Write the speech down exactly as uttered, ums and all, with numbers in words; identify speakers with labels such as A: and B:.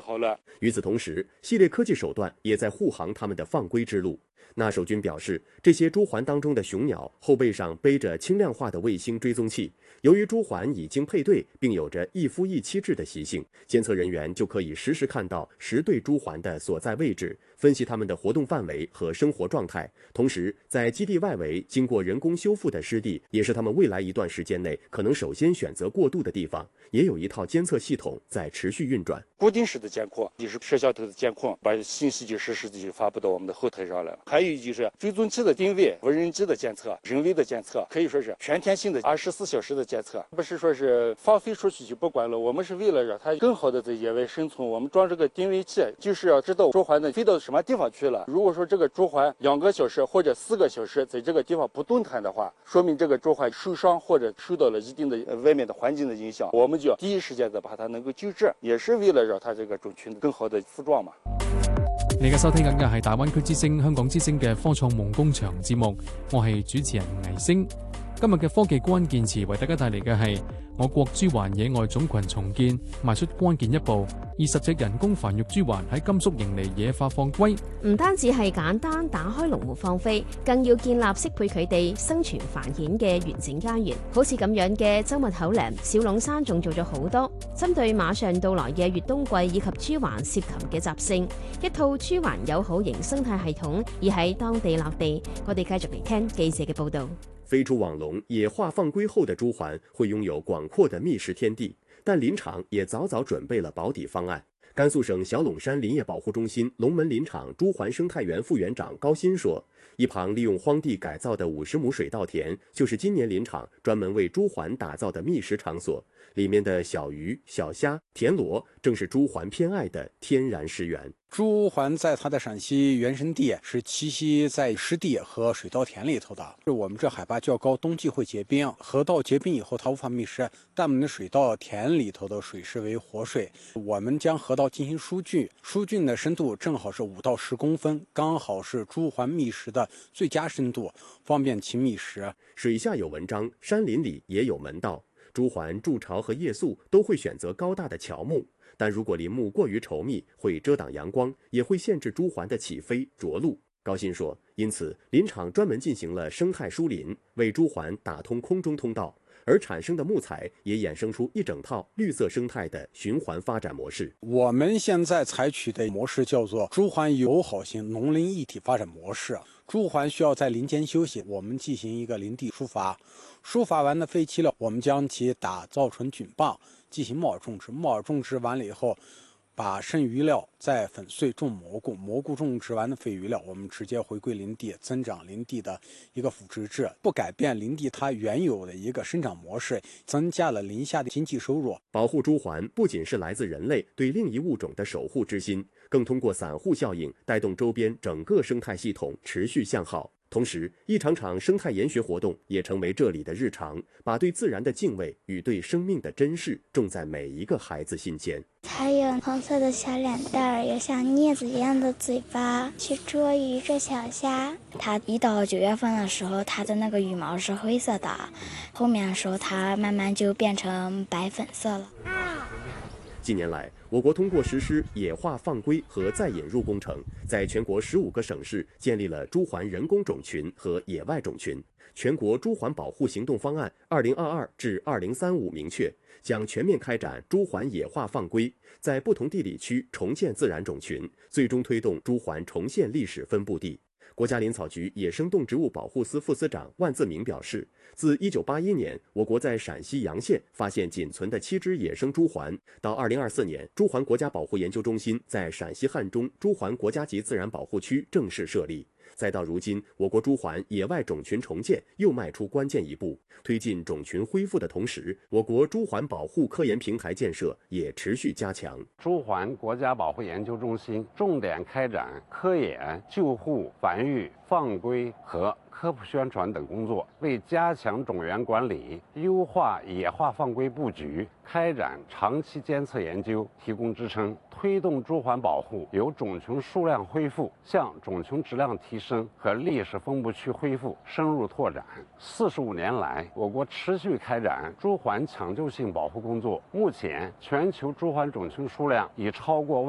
A: 好了。
B: 与此同时，系列科技手段也在护航他们的放归之路。纳守军表示，这些朱鹮当中的雄鸟后背上背着轻量化的卫星追踪器，由于朱鹮已经配对并有着一夫一妻制的习性，监测人员就可以实时看到十对朱鹮的所在位置，分析它们的活动范围和生活状态。同时，在基地外围经过人工修复的湿地，也是他们未来一段时间内可能首先选择过渡的地方，也有一套监测系统在持续运转。
A: 固定式的监控，就是摄像头的监控，把信息就实时的就发布到我们的后台上了。还有就是追踪器的定位、无人机的监测、人为的监测，可以说是全天性的二十四小时的监测，不是说是放飞出去就不管了。我们是为了让它更好的在野外生存，我们装这个定位器，就是要知道朱鹮呢飞到什么地方去了。如果说这个朱鹮两个小时或者四个小时在这个地方不动弹的话，说明这个朱鹮受伤或者受到了一定的外面的环境的影响，我们就要第一时间的把它能够救治，也是为了让它这个种群更好的复壮嘛。
C: 你嘅收聽緊嘅係大灣區之聲、香港之聲嘅科創夢工場節目，我係主持人倪星。今日嘅科技關鍵詞為大家帶嚟嘅係我國朱鹮野外種群重建邁出關鍵一步，二十隻人工繁育朱鹮喺甘肅迎嚟野化放歸。
D: 唔單止係簡單打開籠門放飛，更要建立適配佢哋生存繁衍嘅完整家園。好似咁樣嘅周密口嶺、小龍山仲做咗好多，針對馬上到來嘅越冬季以及朱鹮涉禽嘅習性，一套朱鹮友好型生態系統已喺當地落地。我哋繼續嚟聽記者嘅報導。
B: 飛出網籠、野化放歸後的朱鹮會擁有廣闊的覓食天地，但林場也早早準備了保底方案。甘肅省小隴山林業保護中心龍門林場朱鹮生態園副園長高鑫說，一旁利用荒地改造的五十畝水稻田，就是今年林場專門為朱鹮打造的覓食場所。裡面的小魚、小蝦、田螺正是朱鹮偏愛的天然食源。
E: 朱鹮在它的陕西原生地是栖息在湿地和水稻田里头的。我们这海拔较高，冬季会结冰，河道结冰以后它无法觅食，但我们的水稻田里头的水是为活水。我们将河道进行疏浚，疏浚的深度正好是五到十公分，刚好是朱鹮觅食的最佳深度，方便其觅食。
B: 水下有文章，山林里也有门道。朱鹮筑巢和夜宿都会选择高大的乔木，但如果林木过于稠密，会遮挡阳光，也会限制朱鹮的起飞着陆。高鑫说，因此林场专门进行了生态疏林，为朱鹮打通空中通道，而产生的木材也衍生出一整套绿色生态的循环发展模式。
E: 我们现在采取的模式叫做朱鹮友好型农林一体发展模式。朱鹮需要在林间休息，我们进行一个林地疏伐，疏伐完的废弃料，我们将其打造成菌棒，进行木耳种植。木耳种植完了以后，把剩余料再粉碎种蘑菇，蘑菇种植完的废余料，我们直接回归林地，增长林地的一个腐殖质，不改变林地它原有的一个生长模式，增加了林下的经济收入。
B: 保护朱鹮不仅是来自人类对另一物种的守护之心，更通过散户效应带动周边整个生态系统持续向好。同时，一场场生态研学活动也成为这里的日常，把对自然的敬畏与对生命的珍视种在每一个孩子心间。
F: 它有红色的小脸蛋儿，有像镊子一样的嘴巴，去捉鱼、捉小虾。它一到九月份的时候，它的那个羽毛是灰色的，后面的时候它慢慢就变成白粉色了。
B: 近年来，我国通过实施野化放归和再引入工程，在全国十五个省市建立了朱鹮人工种群和野外种群。全国朱鹮保护行动方案二零二二至二零三五明确，将全面开展朱鹮野化放归，在不同地理区重建自然种群，最终推动朱鹮重现历史分布地。国家林草局野生动植物保护司副司长万自明表示，自一九八一年我国在陕西洋县发现仅存的七只野生朱鹮，到二零二四年朱鹮国家保护研究中心在陕西汉中朱鹮国家级自然保护区正式设立，再到如今我国朱鹮野外种群重建又迈出关键一步。推进种群恢复的同时，我国朱鹮保护科研平台建设也持续加强。
G: 朱鹮国家保护研究中心重点开展科研、救护、繁育、放归和科普宣传等工作，为加强种源管理、优化野化放归布局、开展长期监测研究提供支撑，推动朱鹮保护由种群数量恢复向种群质量提升和历史分布区恢复深入拓展。四十五年来，我国持续开展朱鹮抢救性保护工作，目前全球朱鹮种群数量已超过